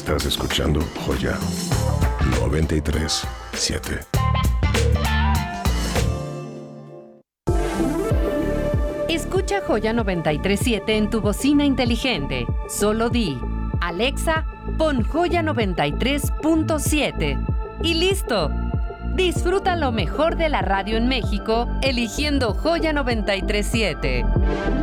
Estás escuchando Joya 93.7. Escucha Joya 93.7 en tu bocina inteligente. Solo di, Alexa, pon Joya 93.7. Y listo. Disfruta lo mejor de la radio en México eligiendo Joya 93.7.